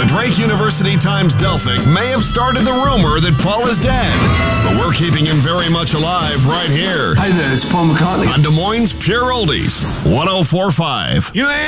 Drake University Times Delphic may have started the rumor that Paul is dead, but we're keeping him very much alive right here Hey there, it's Paul McCartney. on Des Moines Pure Oldies 104.5. You ain't